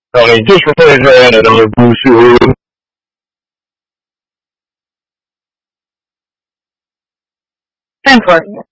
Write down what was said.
你继续说一说你的故事。 Thankfully